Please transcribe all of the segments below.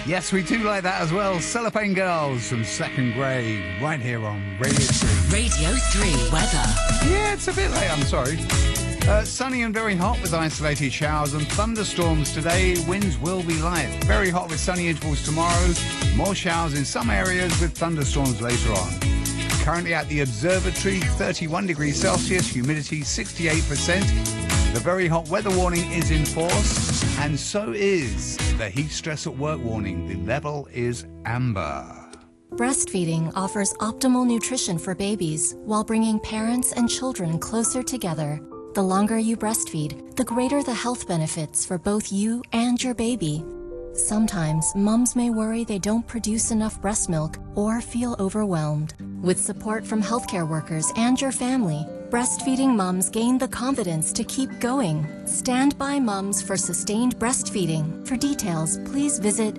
Yes, we do like that as well. Cellophane Girls from Second Grade, right here on Radio 3. Radio 3 weather. Yeah, it's a bit late, I'm sorry. Sunny and very hot with isolated showers and thunderstorms today. Winds will be light. Very hot with sunny intervals tomorrow. More showers in some areas with thunderstorms later on. Currently at the observatory, 31 degrees Celsius, humidity 68%. The very hot weather warning is in force, and so is the heat stress at work warning. The level is amber. Breastfeeding offers optimal nutrition for babies while bringing parents and children closer together. The longer you breastfeed, the greater the health benefits for both you and your baby. Sometimes moms may worry they don't produce enough breast milk or feel overwhelmed. With support from healthcare workers and your family, breastfeeding moms gain the confidence to keep going. Stand by Moms for Sustained Breastfeeding. For details, please visit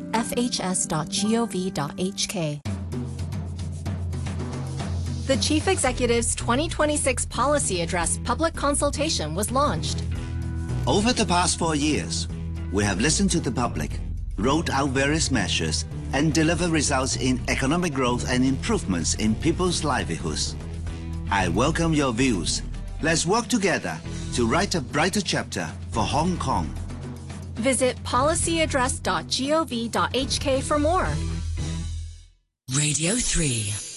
fhs.gov.hk. The Chief Executive's 2026 Policy Address public consultation was launched. Over the past 4 years, we have listened to the public, rolled out various measures, and delivered results in economic growth and improvements in people's livelihoods. I welcome your views. Let's work together to write a brighter chapter for Hong Kong. Visit policyaddress.gov.hk for more. Radio 3.